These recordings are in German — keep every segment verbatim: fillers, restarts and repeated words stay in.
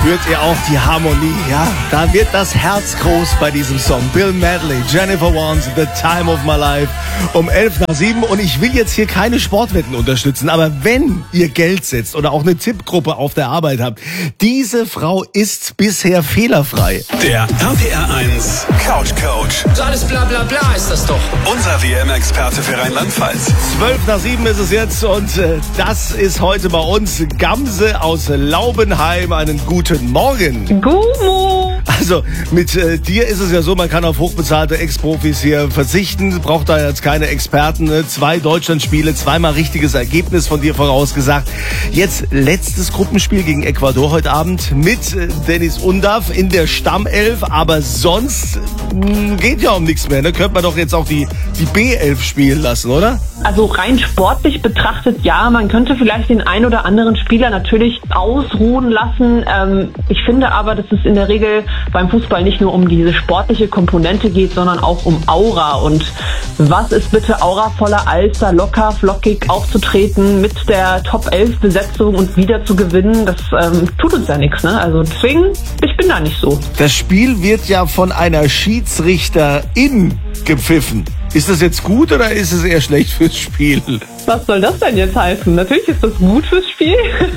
Spürt ihr auch die Harmonie, ja? Da wird das Herz groß bei diesem Song. Bill Medley, Jennifer Warnes, The Time of My Life, um elf nach sieben. Und ich will jetzt hier keine Sportwetten unterstützen, aber wenn ihr Geld setzt oder auch eine Tippgruppe auf der Arbeit habt, diese Frau ist bisher fehlerfrei. Der R P R eins Couch Coach. So alles bla bla bla ist das doch. Unser W M-Experte für Rheinland-Pfalz. zwölf nach sieben ist es jetzt und äh, das ist heute bei uns Gamse aus Laubenheim. Einen guten Morgen. Gumo. Also mit äh, dir ist es ja so, man kann auf hochbezahlte Ex-Profis hier verzichten, braucht da jetzt keine Experten. Ne? Zwei Deutschlandspiele, zweimal richtiges Ergebnis von dir vorausgesagt. Jetzt letztes Gruppenspiel gegen Ecuador heute Abend mit äh, Dennis Undav in der Stammelf, aber sonst mh, geht ja um nichts mehr. Ne? Könnte man doch jetzt auch die, die B elf spielen lassen, oder? Also rein sportlich betrachtet, ja, man könnte vielleicht den ein oder anderen Spieler natürlich ausruhen lassen. Ähm, ich finde aber, dass es in der Regel beim Fußball nicht nur um diese sportliche Komponente geht, sondern auch um Aura. Und was ist bitte auravoller als da locker, flockig aufzutreten mit der Top elf Besetzung und wieder zu gewinnen? Das ähm, tut uns ja nichts, ne? Also deswegen, ich bin da nicht so. Das Spiel wird ja von einer Schiedsrichterin gepfiffen. Ist das jetzt gut oder ist es eher schlecht fürs Spiel? Was soll das denn jetzt heißen? Natürlich ist das gut fürs Spiel.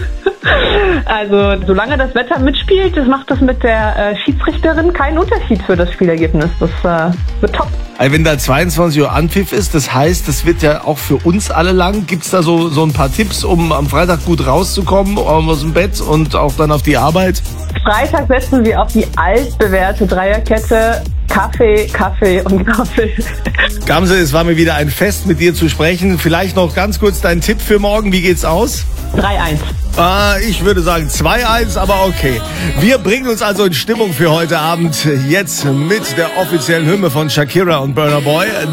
Also solange das Wetter mitspielt, das macht das mit der äh, Schiedsrichterin keinen Unterschied für das Spielergebnis. Das äh, wird top. Also wenn da zweiundzwanzig Uhr Anpfiff ist, das heißt, das wird ja auch für uns alle lang. Gibt's da so, so ein paar Tipps, um am Freitag gut rauszukommen aus dem Bett und auch dann auf die Arbeit? Freitag setzen wir auf die altbewährte Dreierkette. Kaffee, Kaffee und Kaffee. Gamse, es war mir wieder ein Fest, mit dir zu sprechen. Vielleicht noch ganz kurz dein Tipp für morgen. Wie geht's aus? drei eins. Ah, ich würde sagen zwei eins, aber okay. Wir bringen uns also in Stimmung für heute Abend. Jetzt mit der offiziellen Hymne von Shakira und Burna Boy.